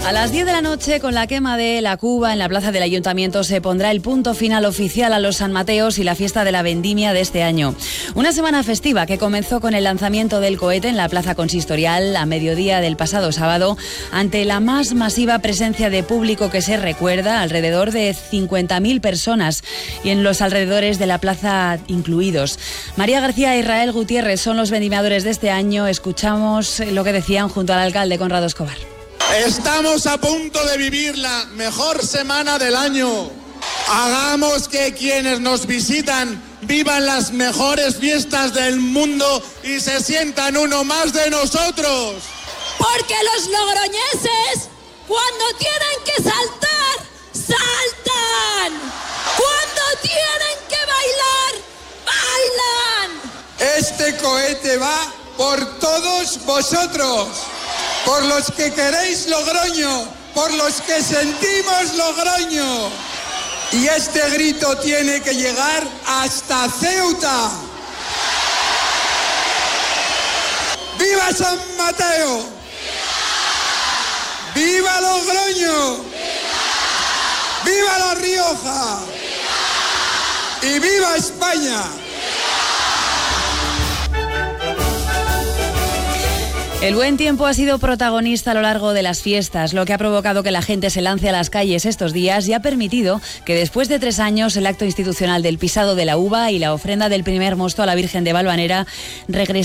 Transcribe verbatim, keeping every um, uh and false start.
A las diez de la noche, con la quema de la cuba en la plaza del Ayuntamiento, se pondrá el punto final oficial a los San Mateos y la fiesta de la vendimia de este año. Una semana festiva que comenzó con el lanzamiento del cohete en la plaza consistorial a mediodía del pasado sábado, ante la más masiva presencia de público que se recuerda, alrededor de cincuenta mil personas, y en los alrededores de la plaza incluidos. María García e Israel Gutiérrez son los vendimiadores de este año. Escuchamos lo que decían junto al alcalde Conrado Escobar. Estamos a punto de vivir la mejor semana del año. Hagamos que quienes nos visitan vivan las mejores fiestas del mundo y se sientan uno más de nosotros. Porque los logroñeses, cuando tienen que saltar, saltan. Cuando tienen que bailar, bailan. Este cohete va por todos vosotros. Por los que queréis Logroño, por los que sentimos Logroño. Y este grito tiene que llegar hasta Ceuta. ¡Viva San Mateo! ¡Viva, ¡Viva Logroño! ¡Viva, ¡Viva La Rioja! ¡Viva! ¡Y viva España! El buen tiempo ha sido protagonista a lo largo de las fiestas, lo que ha provocado que la gente se lance a las calles estos días y ha permitido que después de tres años el acto institucional del pisado de la uva y la ofrenda del primer mosto a la Virgen de Valvanera regrese